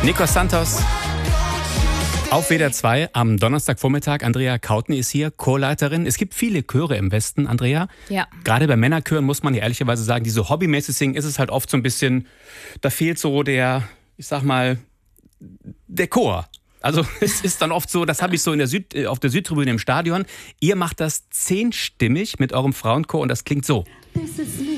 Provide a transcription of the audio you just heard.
Nikos Santos auf WDR 2 am Donnerstagvormittag. Andrea Kautny ist hier, Chorleiterin. Es gibt viele Chöre im Westen, Andrea. Ja. Gerade bei Männerchören muss man ja ehrlicherweise sagen, die so hobbymäßig singen, ist es halt oft so ein bisschen, da fehlt so der Chor. Also es ist dann oft so, das habe ich so auf der Südtribüne im Stadion. Ihr macht das 10-stimmig mit eurem Frauenchor und das klingt so. This is me.